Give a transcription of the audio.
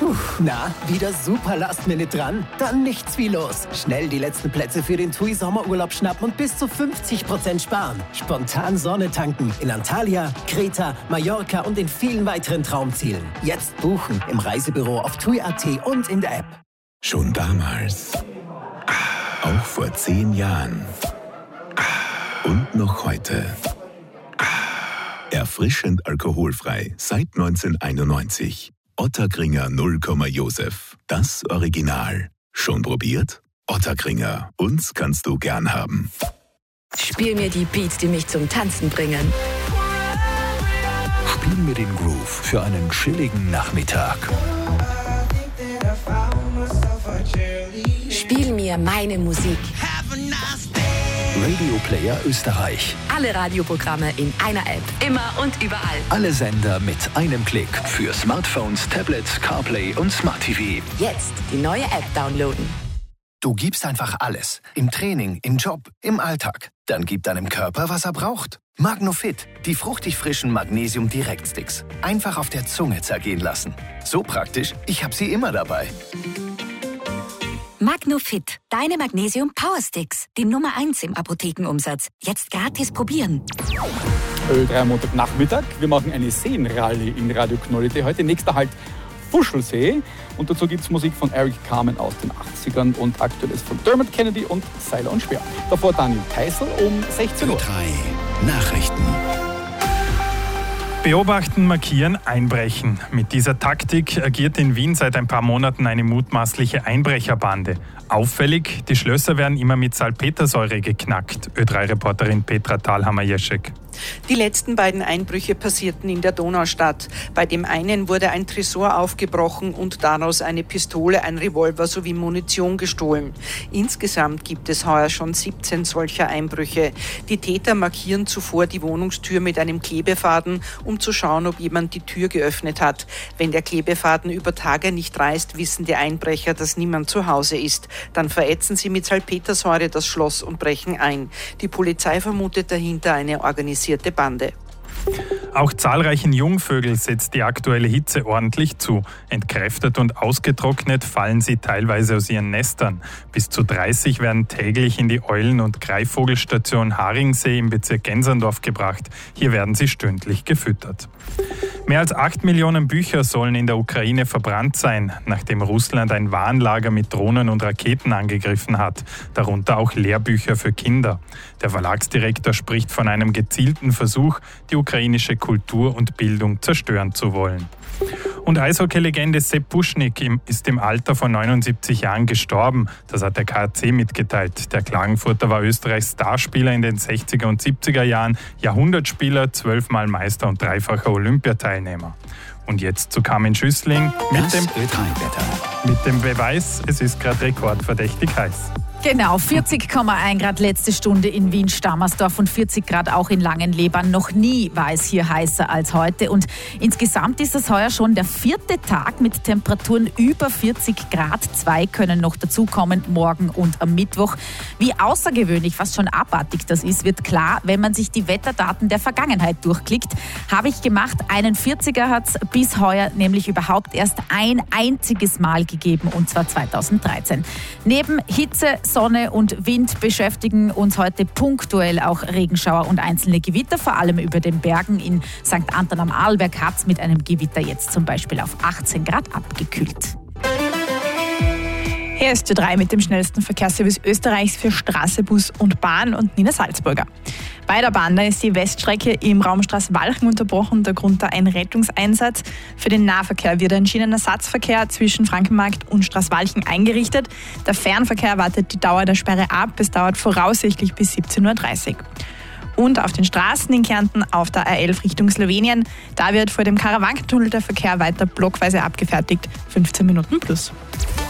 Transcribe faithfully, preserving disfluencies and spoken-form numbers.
Puh, na, wieder super Last-Minute dran? Dann nichts wie los. Schnell die letzten Plätze für den TUI Sommerurlaub schnappen und bis zu fünfzig Prozent sparen. Spontan Sonne tanken in Antalya, Kreta, Mallorca und in vielen weiteren Traumzielen. Jetzt buchen im Reisebüro auf tui punkt at und in der App. Schon damals, auch vor zehn Jahren und noch heute. Erfrischend alkoholfrei seit neunzehnhunderteinundneunzig. Ottakringer null Komma Josef. Das Original. Schon probiert? Ottakringer. Uns kannst du gern haben. Spiel mir die Beats, die mich zum Tanzen bringen. Spiel mir den Groove für einen chilligen Nachmittag. Spiel mir meine Musik. Radio Player Österreich. Alle Radioprogramme in einer App. Immer und überall. Alle Sender mit einem Klick. Für Smartphones, Tablets, CarPlay und Smart T V. Jetzt die neue App downloaden. Du gibst einfach alles. Im Training, im Job, im Alltag. Dann gib deinem Körper, was er braucht. Magnofit, die fruchtig frischen Magnesium-Direktsticks. Einfach auf der Zunge zergehen lassen. So praktisch, ich habe sie immer dabei. Magnofit, deine Magnesium Power Sticks. Die Nummer eins im Apothekenumsatz. Jetzt gratis probieren. Ö drei Montagnachmittag. Wir machen eine Seenrallye in Radio Knollte. Heute nächster Halt Fuschelsee. Und dazu gibt es Musik von Eric Carmen aus den achtzigern und aktuelles von Dermot Kennedy und Seiler und Speer. Davor Daniel Keißl um sechzehn Uhr. Ö drei Nachrichten. Beobachten, markieren, einbrechen. Mit dieser Taktik agiert in Wien seit ein paar Monaten eine mutmaßliche Einbrecherbande. Auffällig, die Schlösser werden immer mit Salpetersäure geknackt. Ö drei Reporterin Petra Thalhammer-Jeschek. Die letzten beiden Einbrüche passierten in der Donaustadt. Bei dem einen wurde ein Tresor aufgebrochen und daraus eine Pistole, ein Revolver sowie Munition gestohlen. Insgesamt gibt es heuer schon siebzehn solcher Einbrüche. Die Täter markieren zuvor die Wohnungstür mit einem Klebefaden, um zu schauen, ob jemand die Tür geöffnet hat. Wenn der Klebefaden über Tage nicht reißt, wissen die Einbrecher, dass niemand zu Hause ist. Dann verätzen sie mit Salpetersäure das Schloss und brechen ein. Die Polizei vermutet dahinter eine organisierte Bande. Auch zahlreichen Jungvögeln setzt die aktuelle Hitze ordentlich zu. Entkräftet und ausgetrocknet fallen sie teilweise aus ihren Nestern. Bis zu dreißig werden täglich in die Eulen- und Greifvogelstation Haringsee im Bezirk Genserndorf gebracht. Hier werden sie stündlich gefüttert. Mehr als acht Millionen Bücher sollen in der Ukraine verbrannt sein, nachdem Russland ein Warenlager mit Drohnen und Raketen angegriffen hat, darunter auch Lehrbücher für Kinder. Der Verlagsdirektor spricht von einem gezielten Versuch, die ukrainische Kultur und Bildung zerstören zu wollen. Und Eishockey-Legende Sepp Buschnick ist im Alter von neunundsiebzig Jahren gestorben. Das hat der K A C mitgeteilt. Der Klagenfurter war Österreichs Starspieler in den sechziger und siebziger Jahren, Jahrhundertspieler, zwölfmal Meister und dreifacher Olympiateilnehmer. Und jetzt zu Carmen Schüssling mit dem, Ö drei Wetter. mit dem Beweis, es ist gerade rekordverdächtig heiß. Genau, vierzig Komma eins Grad letzte Stunde in Wien-Stammersdorf und vierzig Grad auch in Langenleban. Noch nie war es hier heißer als heute. Und insgesamt ist es heuer schon der vierte Tag mit Temperaturen über vierzig Grad. Zwei können noch dazukommen, morgen und am Mittwoch. Wie außergewöhnlich, fast schon abartig das ist, wird klar, wenn man sich die Wetterdaten der Vergangenheit durchklickt. Habe ich gemacht. Einen vierziger hat es bis heuer nämlich überhaupt erst ein einziges Mal gegeben, und zwar zweitausenddreizehn. Neben Hitze, Sonne und Wind beschäftigen uns heute punktuell auch Regenschauer und einzelne Gewitter, vor allem über den Bergen. In Sankt Anton am Arlberg hat es mit einem Gewitter jetzt zum Beispiel auf achtzehn Grad abgekühlt. Hier ist Ö drei mit dem schnellsten Verkehrsservice Österreichs für Straße, Bus und Bahn und Nina Salzburger. Bei der Bahn, da ist die Weststrecke im Raum Straßwalchen unterbrochen, darunter ein Rettungseinsatz. Für den Nahverkehr wird ein Schienenersatzverkehr zwischen Frankenmarkt und Straßwalchen eingerichtet. Der Fernverkehr wartet die Dauer der Sperre ab. Es dauert voraussichtlich bis siebzehn Uhr dreißig. Und auf den Straßen in Kärnten auf der A elf Richtung Slowenien, da wird vor dem Karawankentunnel der Verkehr weiter blockweise abgefertigt. fünfzehn Minuten plus.